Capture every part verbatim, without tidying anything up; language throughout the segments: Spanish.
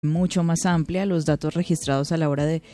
mucho más amplia. Los datos registrados a la hora de,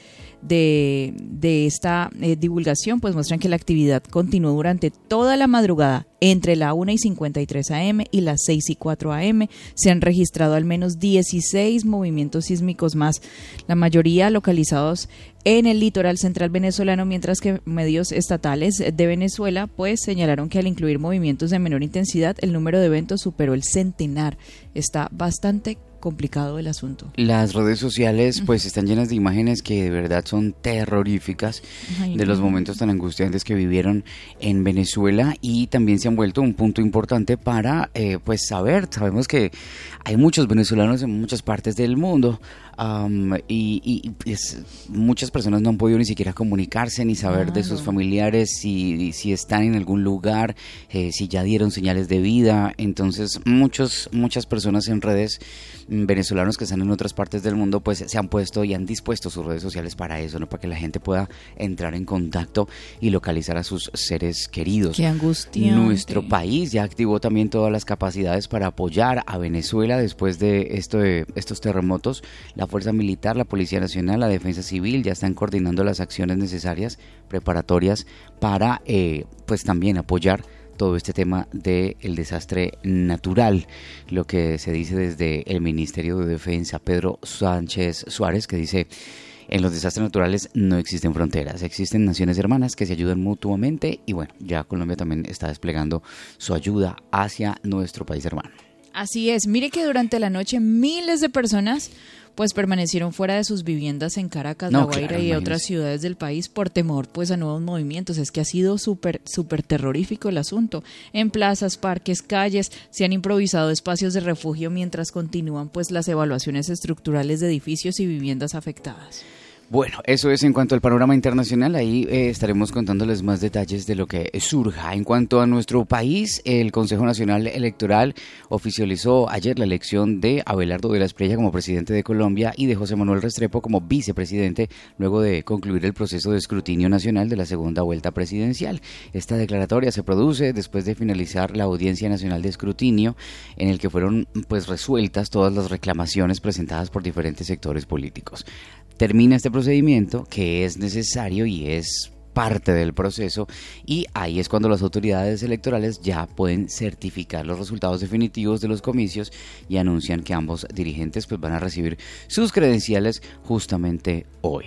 de, de esta eh, divulgación pues muestran que la actividad continuó durante toda la madrugada. Entre la una y cincuenta y tres a eme y las seis y cuatro a eme se han registrado al menos dieciséis movimientos sísmicos más, la mayoría localizados en el litoral central venezolano, mientras que medios estatales de Venezuela pues señalaron que al incluir movimientos de menor intensidad, el número de eventos superó el centenar. Está bastante complicado el asunto. Las redes sociales pues están llenas de imágenes que de verdad son terroríficas. Ay, de no. los momentos tan angustiantes que vivieron en Venezuela, y también se han vuelto un punto importante para eh, pues saber, sabemos que hay muchos venezolanos en muchas partes del mundo, um, y, y pues, muchas personas no han podido ni siquiera comunicarse ni saber claro. de sus familiares, si, si están en algún lugar, eh, si ya dieron señales de vida. Entonces muchos, muchas personas en redes, venezolanos que están en otras partes del mundo, pues se han puesto y han dispuesto sus redes sociales para eso, ¿no? Para que la gente pueda entrar en contacto y localizar a sus seres queridos. ¡Qué angustiante! Nuestro país ya activó también todas las capacidades para apoyar a Venezuela después de, esto de estos terremotos. La Fuerza Militar, la Policía Nacional, la Defensa Civil ya están coordinando las acciones necesarias, preparatorias para eh, pues también apoyar todo este tema del desastre natural. Lo que se dice desde el Ministerio de Defensa, Pedro Sánchez Suárez, que dice: en los desastres naturales no existen fronteras, existen naciones hermanas que se ayudan mutuamente, y bueno, ya Colombia también está desplegando su ayuda hacia nuestro país hermano. Así es, mire que durante la noche miles de personas pues permanecieron fuera de sus viviendas en Caracas, no, La Guaira claro, y imagínese. Otras ciudades del país por temor pues a nuevos movimientos. Es que ha sido súper súper terrorífico el asunto. En plazas, parques, calles se han improvisado espacios de refugio mientras continúan pues las evaluaciones estructurales de edificios y viviendas afectadas. Bueno, eso es en cuanto al panorama internacional. Ahí eh, estaremos contándoles más detalles de lo que surja. En cuanto a nuestro país, el Consejo Nacional Electoral oficializó ayer la elección de Abelardo de la Espriella como presidente de Colombia y de José Manuel Restrepo como vicepresidente, luego de concluir el proceso de escrutinio nacional de la segunda vuelta presidencial. Esta declaratoria se produce después de finalizar la Audiencia Nacional de Escrutinio, en el que fueron pues resueltas todas las reclamaciones presentadas por diferentes sectores políticos. Termina este procedimiento, que es necesario y es parte del proceso, y ahí es cuando las autoridades electorales ya pueden certificar los resultados definitivos de los comicios y anuncian que ambos dirigentes pues van a recibir sus credenciales justamente hoy.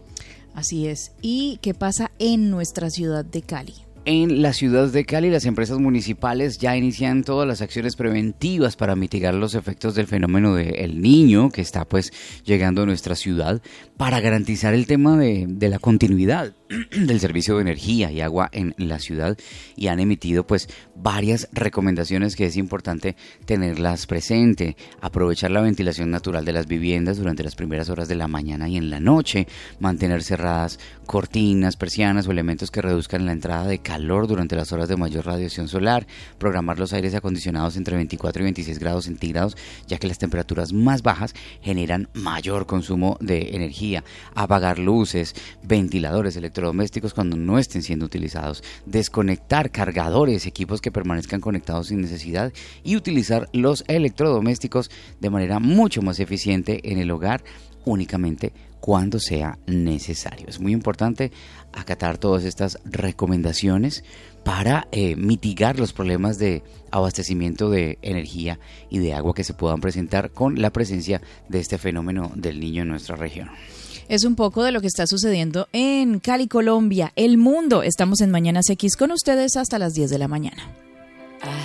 Así es. ¿Y qué pasa en nuestra ciudad de Cali? En la ciudad de Cali, las empresas municipales ya inician todas las acciones preventivas para mitigar los efectos del fenómeno del Niño, que está pues llegando a nuestra ciudad, para garantizar el tema de, de la continuidad del servicio de energía y agua en la ciudad, y han emitido pues varias recomendaciones que es importante tenerlas presente. Aprovechar la ventilación natural de las viviendas durante las primeras horas de la mañana y en la noche, mantener cerradas cortinas, persianas o elementos que reduzcan la entrada de calor durante las horas de mayor radiación solar, programar los aires acondicionados entre veinticuatro y veintiséis grados centígrados, ya que las temperaturas más bajas generan mayor consumo de energía, apagar luces, ventiladores, electrodomésticos cuando no estén siendo utilizados, desconectar cargadores, equipos que permanezcan conectados sin necesidad, y utilizar los electrodomésticos de manera mucho más eficiente en el hogar, únicamente cuando sea necesario. Es muy importante acatar todas estas recomendaciones para eh, mitigar los problemas de abastecimiento de energía y de agua que se puedan presentar con la presencia de este fenómeno del Niño en nuestra región. Es un poco de lo que está sucediendo en Cali, Colombia, el mundo. Estamos en Mañanas X con ustedes hasta las diez de la mañana.